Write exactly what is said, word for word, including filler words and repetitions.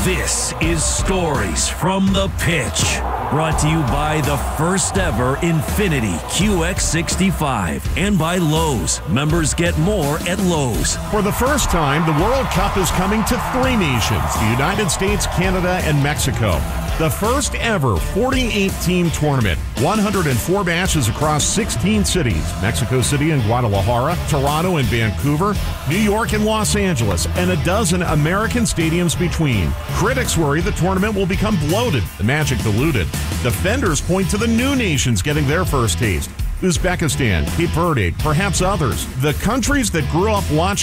This is Stories from the Pitch, brought to you by the first ever Infiniti Q X sixty-five and by Lowe's. Members get more at Lowe's. For the first time, the World Cup is coming to three nations, the United States, Canada, and Mexico. The first ever forty-eight team tournament, one hundred four matches across sixteen cities, Mexico City and Guadalajara, Toronto and Vancouver, New York and Los Angeles, and a dozen American stadiums between. Critics worry the tournament will become bloated, the magic diluted. Defenders point to the new nations getting their first taste. Uzbekistan, Cape Verde, perhaps others. The countries that grew up watching